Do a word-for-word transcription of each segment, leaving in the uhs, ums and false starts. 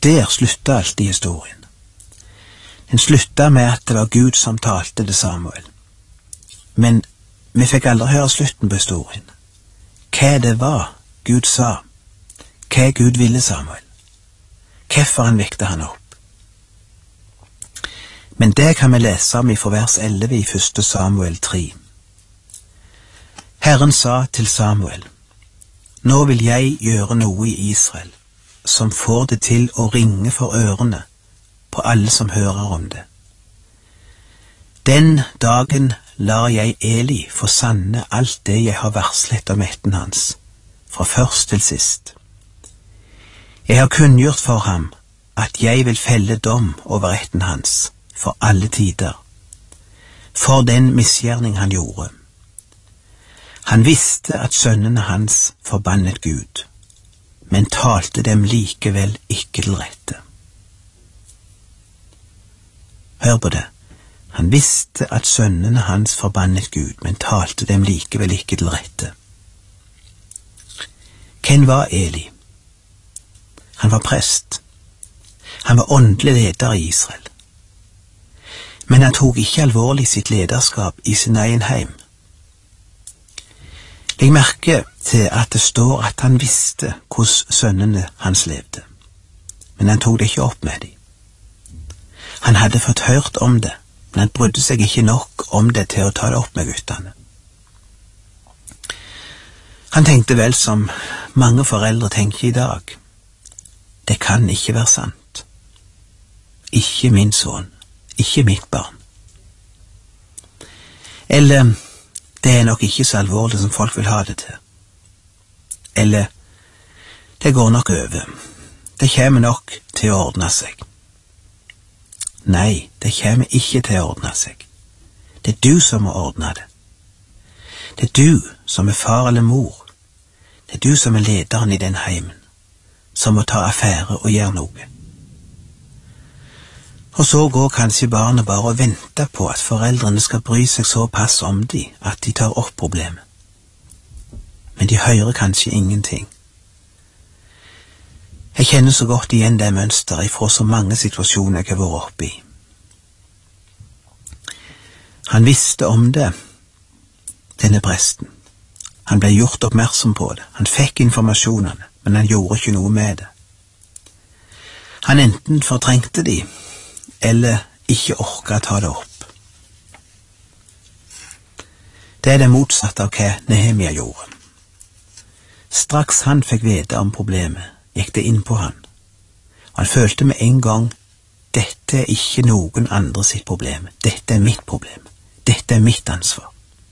der slutta alltid historien. Den slutta med at det var Gud som talte til Samuel. Men vi fikk aldri høre slutten på historien. Hva det var Gud sa, hva Gud ville Samuel, hvorfor han vekte han opp. Men det kan vi lese om i vers elleve i første Samuel tre. Herren sa til Samuel, nå vil jeg gjøre noe i Israel, som får det til å ringe for ørene på alle som hører om det. Den dagen lar jeg Eli få sanne alt det jeg har varslet om etten hans, fra først til sist. Jeg har kunngjort for ham at jeg vil felle dom over etten hans, for alle tider, for den misgjerning han gjorde. Han visste at sønnene hans forbannet Gud, men talte dem likevel ikke til rette. Hør på det. Han visste at sønnene hans forbannet Gud, men talte dem likevel ikke til rette. Hvem var Eli? Han var prest. Han var åndelig leder i Israel. Men han tok ikke alvorlig sitt lederskap i sin egen heim. Legg merke til at det står at han visste hvordan sønnene hans levde, men han tok det ikke opp med dem. Han hadde fått hørt om det, men han brydde seg ikke nok om det til å ta det opp med guttene. Han tenkte vel som mange foreldre tenker i dag. Det kan ikke være sant. Ikke min sønn, ikke mitt barn. Eller, det er nok ikke så alvorlig som folk vil ha det til. Eller, det går nok over. Det kommer nok til å ordne seg. Nei, det kommer ikke til å ordne seg. Det er du som må ordne det. Det er du som er far eller mor. Det er du som er lederen i den heimen, som må ta affære og gjøre noe. Og så går kanskje barnet bare og venter på at foreldrene skal bry seg såpass om de at de tar opp problemet. Men de hører kanskje ingenting. Jeg kjenner så godt igjen det mønsteret fra så mange situasjoner jeg har vært oppe i. Han visste om det, denne presten. Han ble gjort oppmerksom på det. Han fikk informasjonene, men han gjorde ikke noe med det. Han enten fortrengte de, eller ikke orket å ta det opp. Det er det motsatte av hva Nehemia gjorde. Straks han fikk vite om problemet, gikk det inn på han. Og han følte med en gang, dette er ikke noen andre sitt problem. Dette er mitt problem. Dette er mitt ansvar.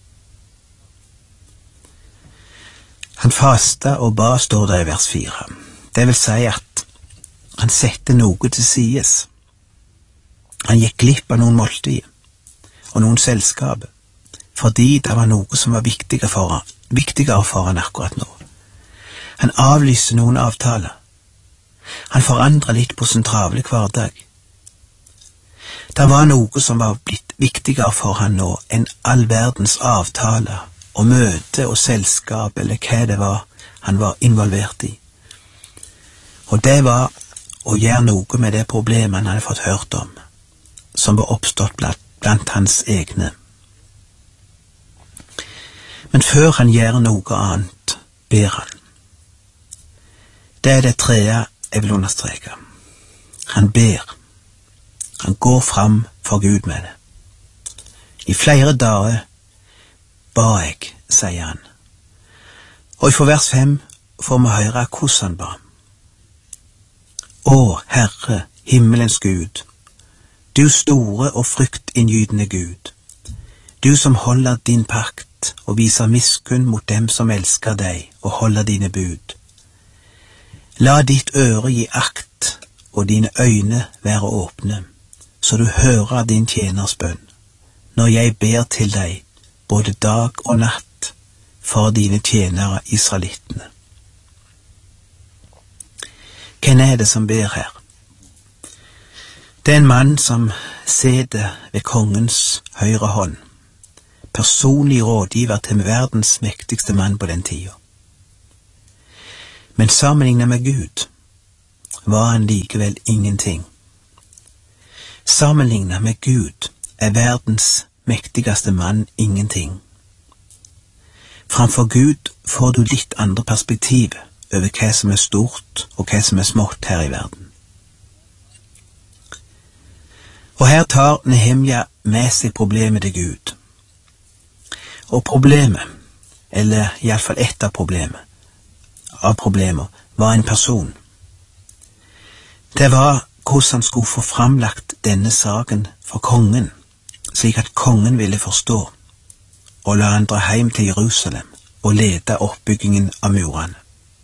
Han fasta og ba, står det i vers fire. Det vil si at han sette noe til sides. Han gikk glipp av noen måltider og noen selskaper, fordi det var noe som var viktigere for han, viktigere for han akkurat nå. Han avlyste noen avtaler. Han forandret litt på sin travle hverdag. Det var noe som var blitt viktigere for han nå enn all verdens avtaler og møte og selskap eller hva det var han var involvert i. Og det var å gjøre noe med det problemet han hadde fått hørt om, som var oppstått blant, blant hans egne. Men før han gjør noe annet, ber han. Det er det tredje jeg vil understreke. Han ber. Han går fram for Gud med det. I flere dager ba jeg, sier han. Og i vers fem får vi høre hvordan han ba. Å, Herre, himmelens Gud, du store og fryktinngytende Gud, du som holder din pakt og viser miskunn mot dem som elsker deg og holder dine bud. La ditt øre gi akt og dine øyne være åpne, så du hører din tjeners bønn, når jeg ber til deg både dag og natt for dine tjenere israelittene. Hvem er det som ber her? Det er en mann som sitter ved kongens høyre hånd, personlig rådgiver til verdens mektigste mann på den tida. Men sammenlignet med Gud, var han likevel ingenting. Sammenlignet med Gud er verdens mektigste mann ingenting. Framfor Gud får du litt andre perspektiv over hva som er stort og hva som er smått her i verden. Og her tar Nehemja med seg problemet til Gud. Og problemet, eller i alle fall ett av problemet, av problemer, var en person. Det var hvordan han skulle få framlagt denne saken for kongen, slik at kongen ville forstå, og la han dra hjem til Jerusalem og lede oppbyggingen av murene.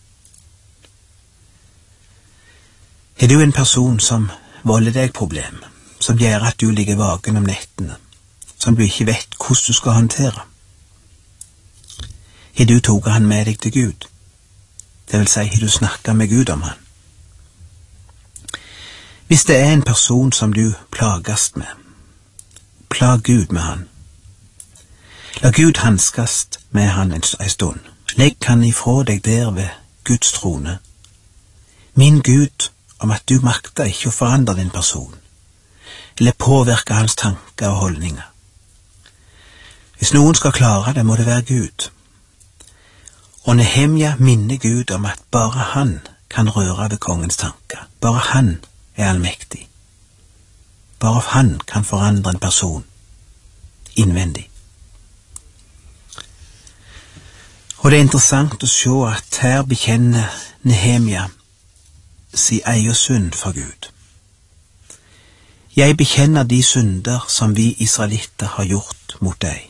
Er du en person som volder deg problem, som gjør at du ligger vaken om nettene, som du ikke vet hvordan du skal håndtere? Har du tatt han med deg til Gud? Det vil si, har du snakket med Gud om han? Hvis det er en person som du plagast med, plag Gud med han. La Gud hanskast med han en stund. Legg han ifra deg der ved Guds trone. Min Gud om at du makter ikke å forandre din person, eller påvirke hans tanker og holdninger. Hvis noen skal klare det, må det være Gud. Og Nehemja minner Gud om at bare han kan røre ved kongens tanker. Bare han er allmektig. Bare han kan forandre en person innvendig. Og det er interessant å se at her bekjenner Nehemja sin egen synd for Gud. Jeg bekjenner de synder som vi israelitter har gjort mot deg.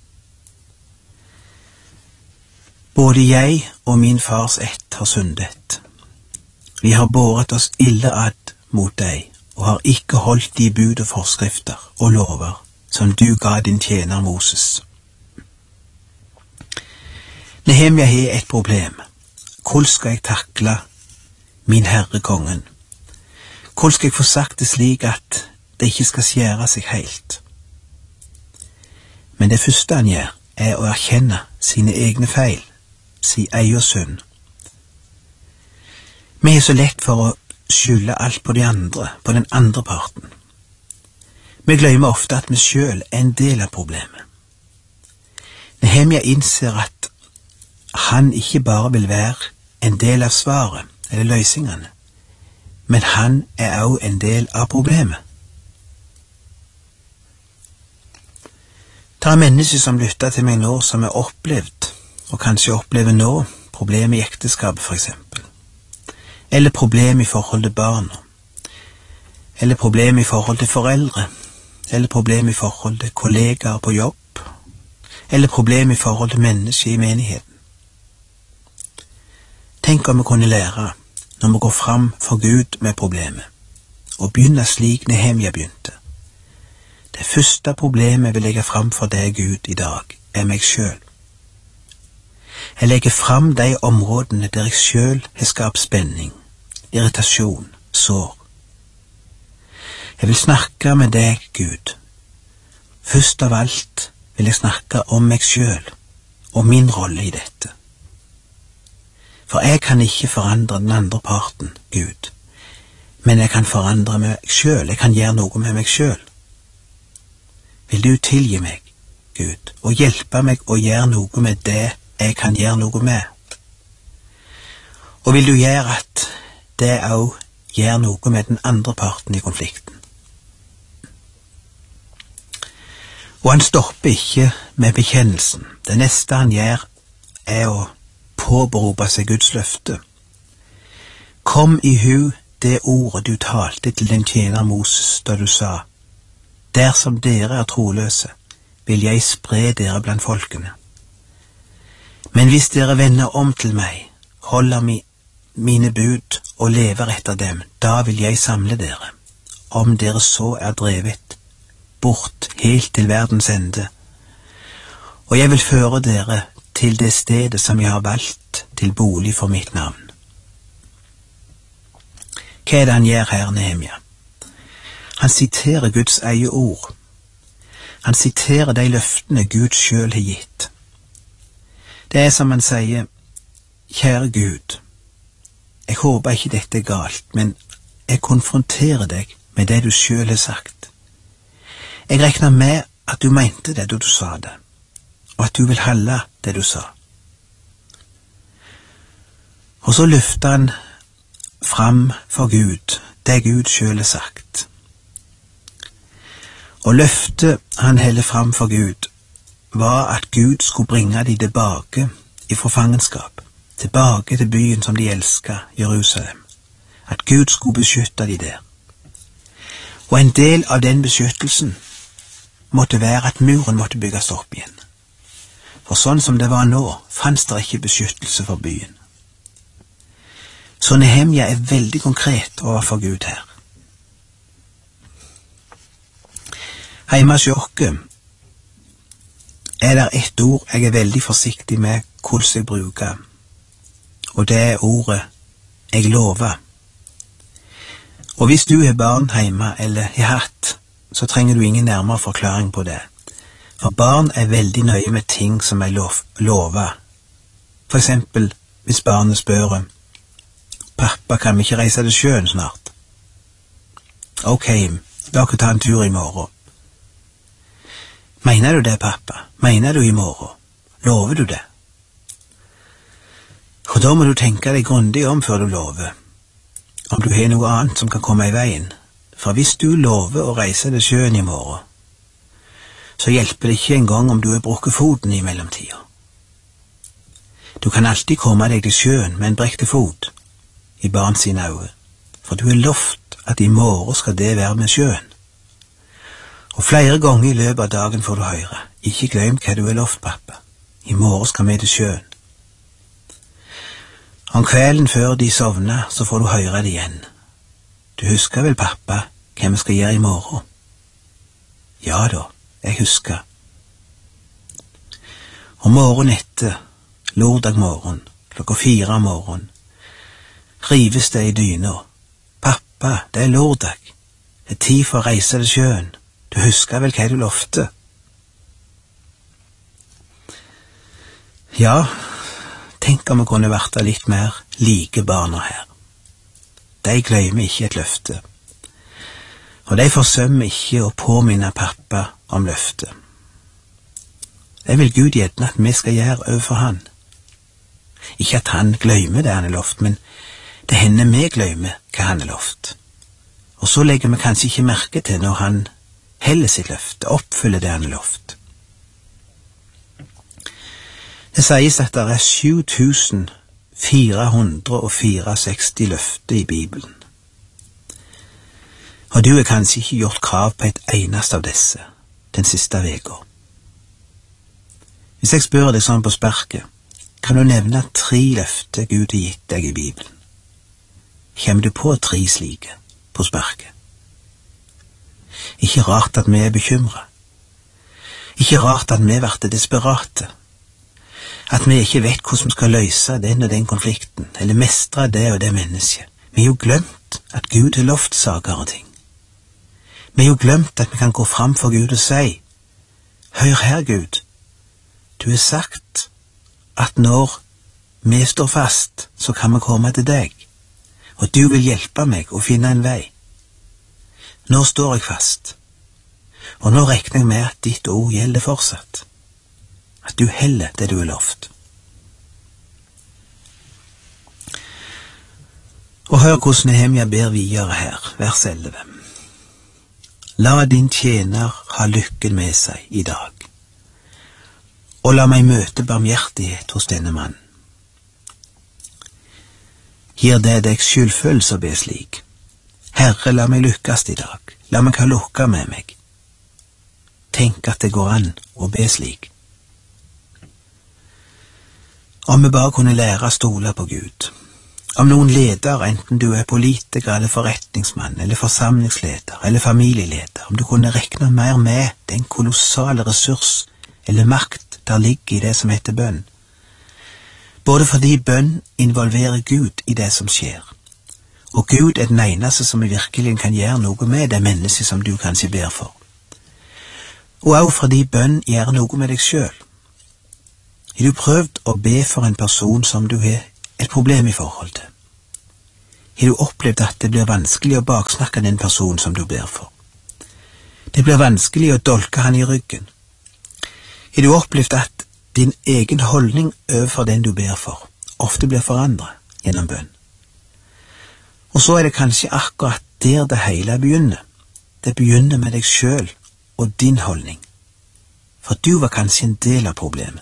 Både jeg og min fars ett har syndet. Vi har båret oss ille ad mot deg, og har ikke holdt de bud og forskrifter og lover som du ga din tjener Moses. Nehemja har et problem. Hvordan skal jeg takle min herre kongen? Hvordan skal jeg få sagt det slik at det ikke skal skjære seg helt? Men det første han gjør, er å erkjenne sine egne feil, sin egen synd. Vi er så lett for å skylde alt på de andre, på den andre parten. Vi glemmer ofte at vi selv er en del av problemet. Nehemja innser at han ikke bare vil være en del av svaret, eller løsningene, men han er også en del av problemet. Det er mennesker som lytter til meg nå som er opplevd, og kanskje opplever nå, problemer i ekteskapet for eksempel, eller problemer i forhold til barna, eller problemer i forhold til foreldre, eller problemer i forhold til kollegaer på jobb, eller problemer i forhold til mennesker i menigheten. Tenk om vi kunne lære, når vi går fram for Gud med problemet, og begynne slik Nehemja begynte. Det første problemet jeg vil legge fram for deg, Gud, i dag, er meg selv. Jeg legger fram de områdene der jeg selv har skapt spenning, irritasjon, sår. Jeg vil snakke med deg, Gud. Først av alt vil jeg snakke om meg selv, og min rolle i dette. For jeg kan ikke forandre den andre parten, Gud, men jeg kan forandre meg selv, jeg kan gjøre noe med meg selv. Vil du tilgi meg, Gud, og hjelpe meg å gjøre noe med det jeg kan gjøre noe med? Og vil du gjøre at det også gjør noe med den andre parten i konflikten? Og han stopper ikke med bekjennelsen. Det neste han gjør er å påberope seg Guds løfte. Kom i hu det ordet du talte til din tjener Moses da du sa, dersom dere er troløse, vil jeg spre dere blant folkene. Men hvis dere vender om til meg, holder mi, mine bud og lever etter dem, da vil jeg samle dere, om dere så er drevet bort helt til verdens ende. Og jeg vil føre dere til det stedet som jeg har valgt til bolig for mitt navn. Hva er det han gjør her, Nehemja? Han siterer Guds eget ord. Han siterer de løftene Gud selv har gitt. Det er som han sier, kjære Gud, jeg håper ikke dette er galt, men jeg konfronterer deg med det du selv har sagt. Jeg regner med at du mente det da du sa det, og at du vil holde det du sa. Og så løfter han fram for Gud det Gud selv har sagt. Og løftet han heller fram for Gud var at Gud skulle bringe de tilbake ifra fangenskap, tilbake til byen som de elsket, Jerusalem. At Gud skulle beskytte de der. Og en del av den beskyttelsen måtte være at muren måtte bygges opp igjen. For sånn som det var nå, fanns det ikke beskyttelse for byen. Så Nehemja er veldig konkret overfor Gud her. Heima hos oss er det ett ord jeg er veldig forsiktig med hvordan jeg bruker, og det er ordet «jeg lover». Og hvis du er barn hjemme eller har hatt, så trenger du ingen nærmere forklaring på det. For barn er veldig nøye med ting som er lov, lover. For eksempel hvis barnet spør «Pappa, kan vi ikke reise til sjøen snart?» «Ok, la oss ta en tur i morgen». «Mener du det, pappa? Mener du i morgen? Lover du det?» Og da må du tenke deg grundig om før du lover, om du har noe annet som kan komme i veien. For hvis du lover å reise til sjøen i morgen, så hjelper det ikke engang om du har brukket foten i mellomtida. Du kan alltid komme deg til sjøen med en brekte fot i barn sine øyne, for du har lovt at i morgen skal det være med sjøen. Og flere ganger i løpet av dagen får du høre, ikke glem hva du har lovt, pappa, i morgen skal vi til sjøen. Om kvelden før de sovner, så får du høre det igjen. Du husker vel, pappa, hva vi skal gjøre i morgen? Ja da, jeg husker. Og morgen etter, lørdag morgen, klokka fire om morgen, rives det i dyna. Pappa, det er lørdag. Det er tid for å reise til sjøen. Du husker vel hva du lovte? Ja, tenk om vi kunne vært litt mer like barna her. De glemmer ikke et løfte, og de forsømmer ikke å påminne pappa om løftet. Det vil Gud gjerne at vi skal gjøre overfor han. Ikke at han glemmer det han er lovt, men det hender vi glemmer hva han er lovt. Og så legger vi kanskje ikke merke til når han heller sitt løfte, oppfyller det han er lovt. Det sies at det er sju tusen fire hundre sekstifire løfter i Bibelen. Og du har kanskje ikke gjort krav på et eneste av disse den siste veka. Hvis jeg spør deg sånn på sparket, kan du nevne tre løfter Gud har gitt deg i Bibelen? Kommer du på tre slike på sparket? Ikke rart at vi er bekymret. Ikke rart at vi blir desperate. At vi ikke vet hvordan vi skal løse den og den konflikten, eller mestre det og det mennesket. Vi har jo glemt at Gud har lovt saker og ting. Vi har jo glemt at vi kan gå fram for Gud og si, «Hør her, Gud, du har sagt at når vi står fast, så kan vi komme til deg, og du vil hjelpe meg å finne en vei. Nå står jeg fast, og nå regner jeg med at ditt ord gjelder fortsatt, at du heller det du har lovt.» Og hør hvordan Nehemja ber videre her, vers elleve. «La din tjener ha lykken med seg i dag, og la meg møte barmhjertighet hos denne mann. Gir det deg skyldfølelse å be slik? Herre, la meg lykkes i dag, la meg ha lukka med meg. Tenk at det går an å be slik. Om vi bare kunne lære å stole på Gud. Om noen leder, enten du er politiker eller forretningsmann, eller forsamlingsleder, eller familieleder, om du kunne rekne mer med den kolossale ressurs eller makt der ligger i det som heter bønn. Både fordi bønn involverer Gud i det som skjer, og Gud er den eneste som virkelig kan gjøre noe med det mennesket som du kanskje ber for. Og også fordi bønn gjør noe med deg selv. Har du prøvd å be for en person som du har et problem i forhold til? Har du opplevd at det blir vanskelig å baksnakke den personen som du ber for? Det blir vanskelig å dolke han i ryggen. Har du opplevd at din egen holdning overfor den du ber for, ofte blir forandret gjennom bønn? Og så er det kanskje akkurat der det hele begynner. Det begynner med deg selv og din holdning. For du var kanskje en del av problemet.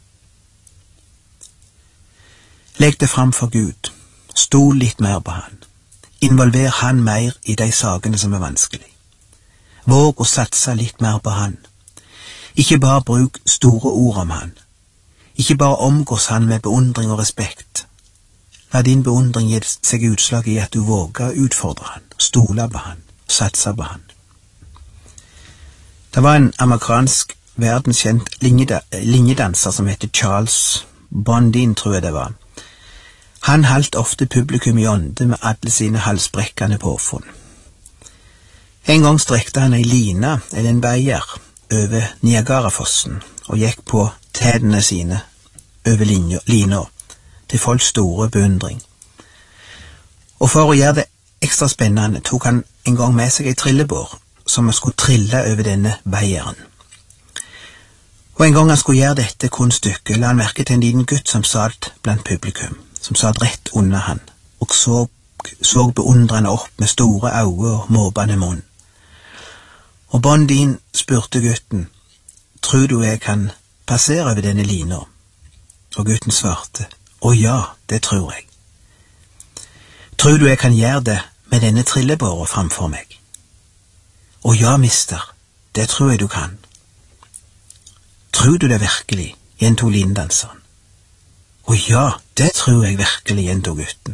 Legg det fram for Gud. Stol litt mer på han. Involver han mer i de sakene som er vanskelig. Våg å satse litt mer på han. Ikke bare bruk store ord om han. Ikke bare omgås han med beundring og respekt. La din beundring gi seg utslag i at du våger å utfordre han, stole på han, satse på han. Det var en amerikansk verdenskjent linjedanser som heter Charles Blondin, tror jeg det var. Han holdt ofte publikum i ånde med alle sine halsbrekkende påfunn. En gang strekte han ei line, eller en veier, over Niagarafossen og gikk på tædene sine over lina, til folks store beundring. Og for å gjøre det ekstra spennende tok han en gang med seg ei trillebår som han skulle trille over denne veieren. Og en gang han skulle gjøre dette kunststykket, la han merke til en liten gutt som satt blant publikum, som satt rett under han, og så, så beundrende opp med store øyne og måpende munn. Og Blondin spurte gutten, «Tror du jeg kan passere over denne lina?» Og gutten svarte, «Å ja, det tror jeg.» «Tror du jeg kan gjøre det med denne trillebåren framfor meg?» «Å ja, mister, det tror jeg du kan.» «Tror du det virkelig?» gjentog lindanseren. «Å ja, det tror jeg virkelig», gjentog gutten.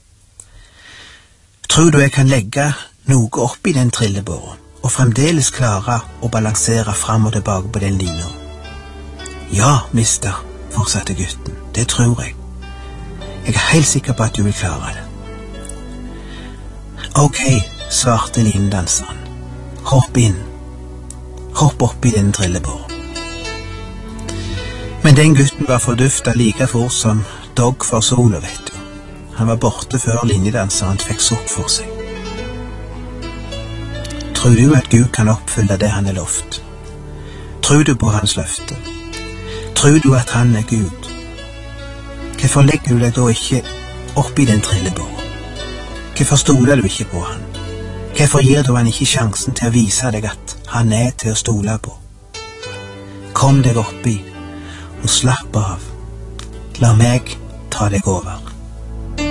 «Tror du jeg kan legge noe oppi den trillebåren og fremdeles klare å balansere fram og tilbake på den lina?» «Ja, mister», fortsatte gutten, «det tror jeg. Jeg er helt sikker på at du vil klare det.» «Ok», svarte lindanseren. «Hopp inn. Hopp oppi den trillebåren.» Men den gutten var forduftet like fort som dog for sola, vet du. Han var borte før linjedanseren fikk sukk for seg. Tror du at Gud kan oppfylle det han er lovt? Tror du på hans løfte? Tror du at han er Gud? Hvorfor legger du deg da ikke oppi den trillebåren? Hvorfor stoler du ikke på han? Hvorfor gir du han ikke sjansen til å vise deg at han er til å stole på? Kom deg oppi og slapp av. La meg ta deg over.